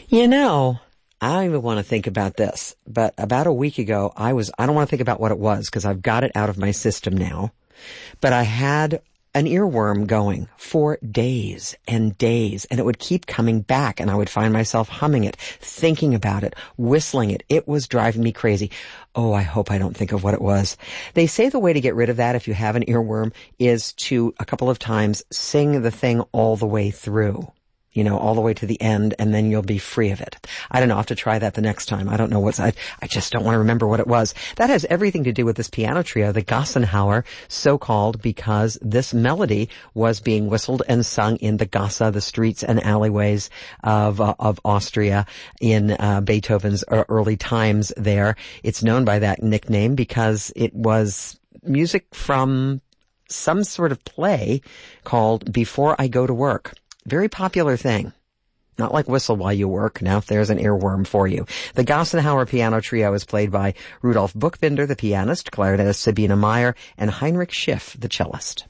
You know, I don't even want to think about this, but about a week ago, I don't want to think about what it was because I've got it out of my system now, but I had an earworm going for days and days, and it would keep coming back, and I would find myself humming it, thinking about it, whistling it. It was driving me crazy. Oh, I hope I don't think of what it was. They say the way to get rid of that if you have an earworm is to, a couple of times, sing the thing all the way through. All the way to the end, and then you'll be free of it. I don't know. I'll have to try that the next time. I don't know I just don't want to remember what it was. That has everything to do with this piano trio, the Gassenhauer, so-called because this melody was being whistled and sung in the Gasse, the streets and alleyways of Austria in Beethoven's early times there. It's known by that nickname because it was music from some sort of play called Before I Go to Work. Very popular thing. Not like Whistle While You Work. Now if there's an earworm for you. The Gassenhauer Piano Trio is played by Rudolf Buchbinder, the pianist, clarinetist Sabine Meyer, and Heinrich Schiff, the cellist.